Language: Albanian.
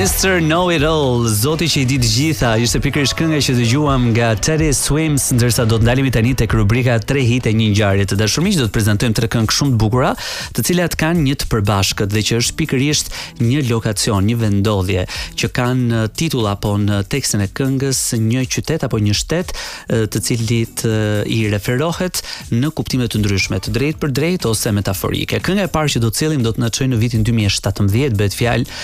Mr. Know It All, zoti që I di të gjitha, ishte pikërisht kënga që dëgjuam nga Teddy Swims, ndërsa do të ndalemi tani tek rubrika 3 hit e një ngjarje. Të dashur miq, do të prezantojmë 3 këngë shumë të bukura, të cilat kanë një të përbashkët dhe që është pikërisht një lokacion, një vendodhje që kanë titull apo në tekstin e këngës një qytet apo një shtet të cilit I referohet në kuptime të ndryshme, të drejtë për drejtë ose metaforike. Kënga e parë që do të cilëm do të na çojë në vitin 2017, bëhet fjalë